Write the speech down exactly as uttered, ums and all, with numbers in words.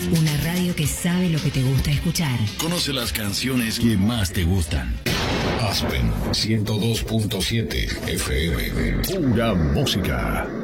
Una radio que sabe lo que te gusta escuchar. Conoce las canciones que más te gustan. Aspen ciento dos punto siete F M. Pura música.